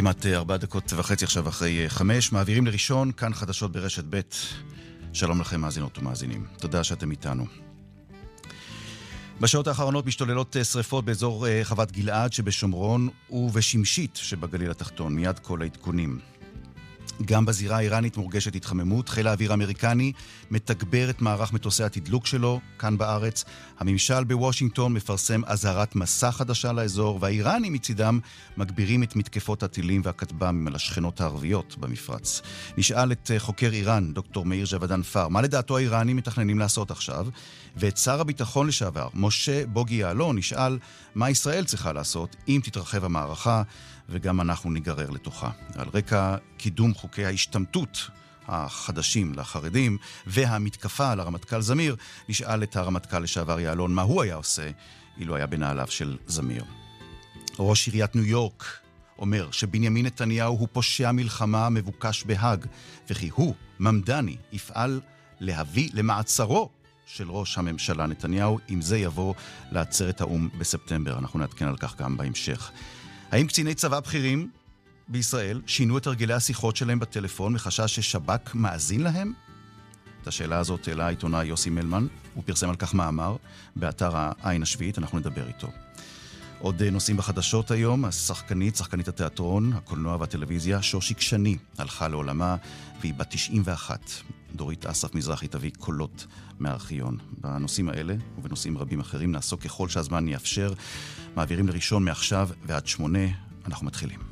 כמעט 4:30 עכשיו אחרי 5, מעבירים לראשון, כאן חדשות ברשת ב'. שלום לכם מאזינות ומאזינים. תודה שאתם איתנו. בשעות האחרונות משתוללות שריפות באזור חוות גלעד שבשומרון ובשמשית שבגליל התחתון. מיד כל העדכונים. גם בזירה האיראנית מורגשת התחממות. חיל האוויר האמריקני מתגבר את מערך מטוסי התדלוק שלו כאן בארץ. הממשל בוושינגטון מפרסם אזהרת מסע חדשה לאזור, והאיראנים מצידם מגבירים את מתקפות הטילים והכטב"מים על השכנות הערביות במפרץ. נשאל את חוקר איראן, דוקטור מאיר ז'וודאן פאר, מה לדעתו האיראנים מתכננים לעשות עכשיו, ואת שר הביטחון לשעבר, משה בוגי יעלון, נשאל מה ישראל צריכה לעשות אם תתרחב המערכה, וגם אנחנו ניגרר לתוכה. על רקע קידום חוקי ההשתמטות החדשים לחרדים והמתקפה על הרמטכ"ל זמיר, נשאל את הרמטכ"ל לשעבר יעלון מה הוא היה עושה אילו היה בנעליו של זמיר. ראש עיריית ניו יורק אומר שבנימין נתניהו הוא פושע מלחמה מבוקש בהאג, וכי הוא, ממדני, יפעל להביא למעצרו של ראש הממשלה נתניהו, אם זה יבוא לעצרת האום בספטמבר. אנחנו נעדכן על כך גם בהמשך. האם קציני צבא בכירים בישראל שינו את הרגלי השיחות שלהם בטלפון מחשש ששב"כ מאזין להם? את השאלה הזאת העלה העיתונאי יוסי מלמן, הוא פרסם על כך מאמר באתר העין השביעית, אנחנו נדבר איתו. עוד נושאים בחדשות היום, שחקנית התיאטרון, הקולנוע והטלוויזיה, שושיק שני, הלכה לעולמה והיא בת 91. דורית אסף מזרחי תביא קולות מהארכיון. בנושאים האלה ובנושאים רבים אחרים נעסוק ככל שהזמן יאפשר. מעבירים לראשון מעכשיו ועד 8, אנחנו מתחילים.